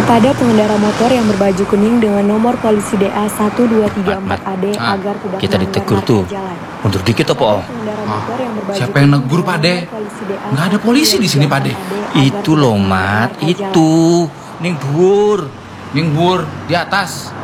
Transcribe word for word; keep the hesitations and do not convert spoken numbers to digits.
kepada pengendara motor yang berbaju kuning dengan nomor polisi D A satu dua tiga empat A D ah, agar tidak kita ditegur tuh. Mundur dikit apa? Oh? Siapa yang negur Pak De? Nggak ada polisi di sini Pak De. Itu loh Mat, itu. Ning dhuwur, ning dhuwur di atas.